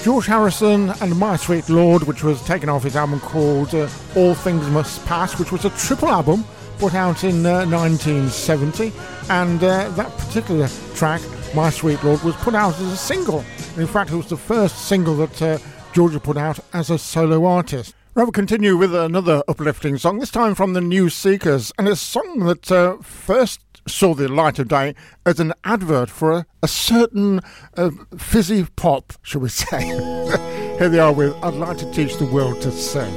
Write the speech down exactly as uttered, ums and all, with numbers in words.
George Harrison and My Sweet Lord, which was taken off his album called uh, All Things Must Pass, which was a triple album put out in uh, nineteen seventy, and uh, that particular track, My Sweet Lord, was put out as a single. In fact, it was the first single that uh, George put out as a solo artist. Right, we'll continue with another uplifting song, this time from the New Seekers, and a song that uh, first saw the light of day as an advert for a, a certain uh, fizzy pop, shall we say. Here they are with I'd Like to Teach the World to Sing.